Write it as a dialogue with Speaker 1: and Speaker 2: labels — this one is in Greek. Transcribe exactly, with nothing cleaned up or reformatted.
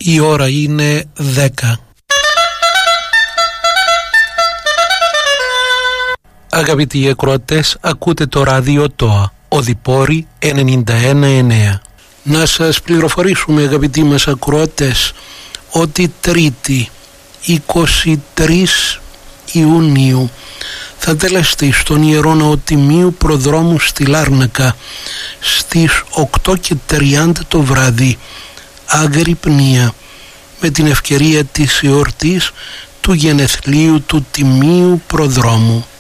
Speaker 1: Η ώρα είναι δέκα. Αγαπητοί ακροατές, ακούτε το ράδιο ΤΟΑ, Οδυπόρη ενενήντα ένα εννέα. Να σας πληροφορήσουμε, αγαπητοί μας ακροατές, ότι Τρίτη είκοσι τρεις Ιουνίου θα τελεστεί στον Ιερό Ναό Τιμίου Προδρόμου στη Λάρνακα στις οκτώ και τριάντα το βράδυ αγρυπνία με την ευκαιρία της εορτής του γενεθλίου του Τιμίου Προδρόμου.